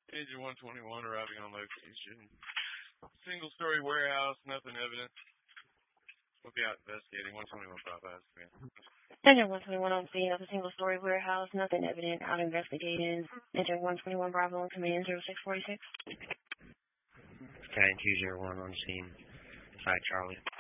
Agent 121 arriving on location. Single-story warehouse, nothing evident. We'll be out investigating. 121 bypass. Agent 121 on scene of a single-story warehouse, nothing evident, out investigating. Agent 121 Bravo on command 0646. Battalion 201 on scene. 5 Charlie.